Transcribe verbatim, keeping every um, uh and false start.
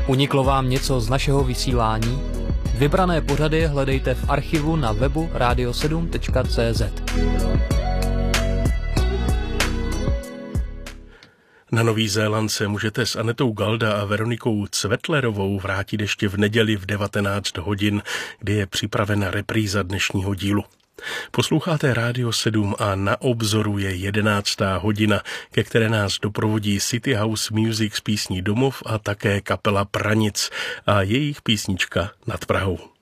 Uniklo vám něco z našeho vysílání? Vybrané pořady hledejte v archivu na webu radio sedm tečka cé zet. Na Nový Zéland se můžete s Anetou Galda a Veronikou Cvetlerovou vrátit ještě v neděli v devatenáct hodin, kdy je připravena repríza dnešního dílu. Posloucháte Rádio sedm a na obzoru je jedenáctá hodina, ke které nás doprovodí City House Music s písní Domov a také kapela Pranic a jejich písnička Nad Prahou.